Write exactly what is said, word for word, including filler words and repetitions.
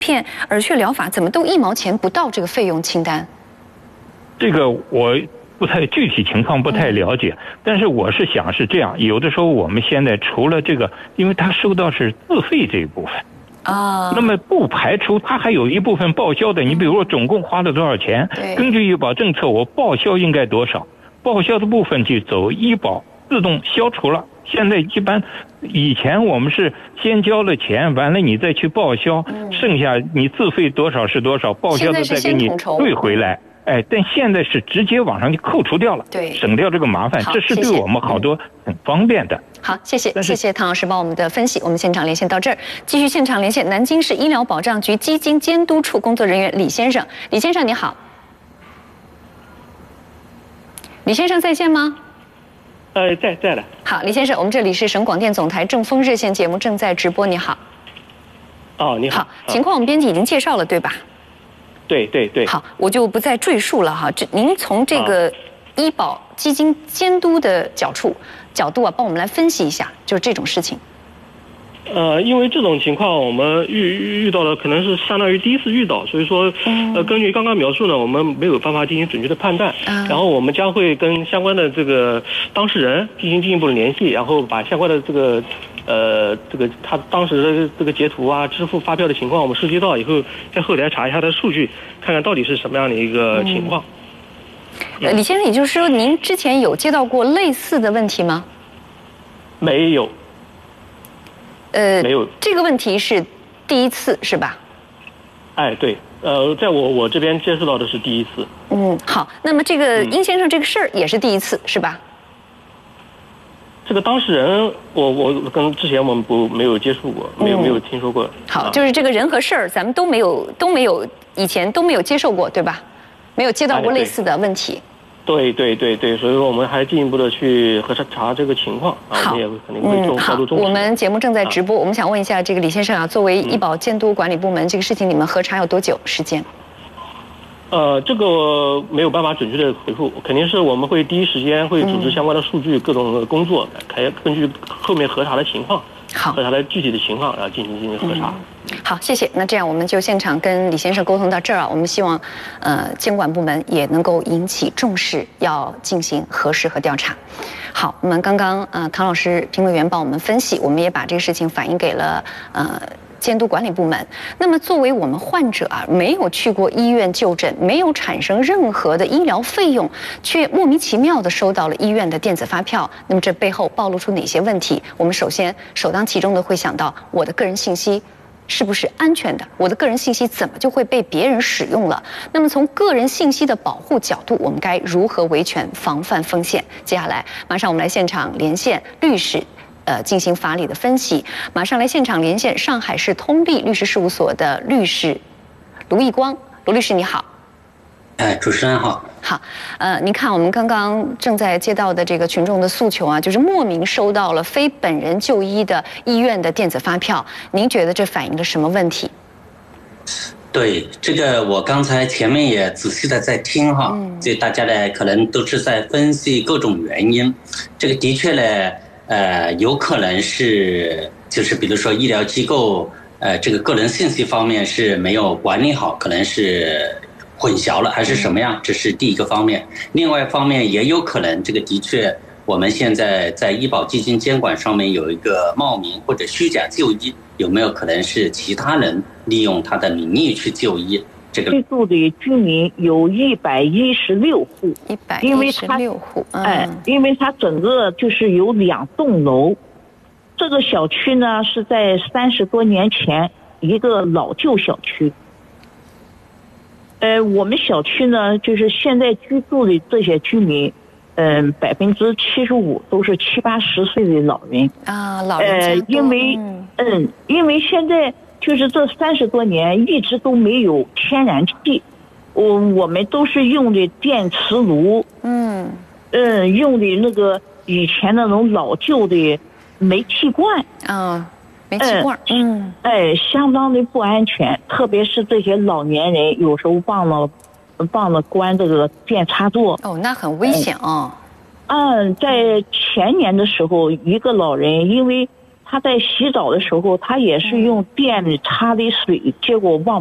片耳穴疗法怎么都一毛钱不到这个费用清单？ 这个我不太具体情况不太了解，嗯、但是我是想是这样，有的时候我们现在除了这个，因为他收到是自费这一部分。 啊， 那么不排除他还有一部分报销的，你比如说总共花了多少钱，根据医保政策我报销应该多少，报销的部分就走医保自动消除了。现在一般以前我们是先交了钱，完了你再去报销，嗯、剩下你自费多少是多少，报销的再给你退回来。哎，但现在是直接往上就扣除掉了， 对， 省掉这个麻烦，这是对我们好多很方便的。 好，谢谢，谢谢唐老师帮我们的分析。我们现场连线到这儿，继续现场连线南京市医疗保障局基金监督处工作人员李先生。李先生你好，李先生在线吗？ 呃，在在的。 好，李先生，我们这里是省广电总台正风热线节目正在直播，你好。 哦，你好。 好，情况我们编辑已经介绍了，对吧？ 对对对。 好，我就不再赘述了哈。这您从这个医保基金监督的角度角度啊，帮我们来分析一下，就是这种事情。 呃，因为这种情况我们遇遇到的可能是相当于第一次遇到，所以说，呃，根据刚刚描述呢，我们没有办法进行准确的判断。嗯。然后我们将会跟相关的这个当事人进行进一步的联系，然后把相关的这个。呃，这个他当时的这个截图啊、支付发票的情况，我们收集到以后，在后台查一下他的数据，看看到底是什么样的一个情况。 嗯呃、李先生，也就是说，您之前有接到过类似的问题吗？ 没有。 呃， 没有。 这个问题是第一次是吧？ 哎，对，呃，在我我这边接触到的是第一次。 嗯，好，那么这个殷先生这个事儿也是第一次、嗯、是吧？ 这个当事人，我我跟之前我们不没有接触过，没有、嗯、没有听说过。 好，就是这个人和事儿，咱们都没有都没有以前都没有接受过，对吧？没有接到过类似的问题。 对对对对，所以说我们还进一步的去核查查这个情况啊，我们也肯定会重高度重视。 我们节目正在直播，我们想问一下这个李先生啊，作为医保监督管理部门，这个事情你们核查有多久时间？ 呃，这个没有办法准确的回复，肯定是我们会第一时间会组织相关的数据、嗯、各种的工作，开根据后面核查的情况， 好， 核查的具体的情况，然后进行进行核查。 嗯、好，谢谢。那这样我们就现场跟李先生沟通到这儿啊，我们希望，呃，监管部门也能够引起重视，要进行核实和调查。好，我们刚刚呃唐老师评论员帮我们分析，我们也把这个事情反映给了呃。监督管理部门。那么作为我们患者啊，没有去过医院就诊，没有产生任何的医疗费用，却莫名其妙的收到了医院的电子发票，那么这背后暴露出哪些问题？我们首先首当其冲的会想到，我的个人信息是不是安全的？我的个人信息怎么就会被别人使用了？那么从个人信息的保护角度，我们该如何维权防范风险？接下来马上我们来现场连线律师呃，进行法理的分析。马上来现场连线上海市通力律师事务所的律师卢义光，卢律师你好。 哎，主持人好。 好，呃，您看我们刚刚正在接到的这个群众的诉求啊，就是莫名收到了非本人就医的医院的电子发票，您觉得这反映了什么问题？ 对，这个我刚才前面也仔细的在听哈，这、嗯、大家呢可能都是在分析各种原因，这个的确呢。呃，有可能是就是比如说医疗机构，呃，这个个人信息方面是没有管理好，可能是混淆了，还是什么样？这是第一个方面。另外一方面也有可能，这个的确我们现在在医保基金监管上面有一个冒名或者虚假就医，有没有可能是其他人利用他的名义去就医？这个居住的居民有一百一十六户， 一百一十六户， 嗯、哎，因为它整个就是有两栋楼，这个小区呢是在三十多年前一个老旧小区。呃，我们小区呢，就是现在居住的这些居民，嗯，百分之七十五都是七八十岁的老人啊，老人家多。 呃，因为嗯, 嗯，因为现在。就是这三十多年一直都没有天然气，我我们都是用的电磁炉，嗯嗯，用的那个以前那种老旧的煤气罐啊，煤气罐，嗯， 哎，相当的不安全，特别是这些老年人有时候忘了忘了关这个电插座， 哦，那很危险啊。 嗯，在前年的时候，一个老人因为他在洗澡的时候，他也是用电插的水，结果忘。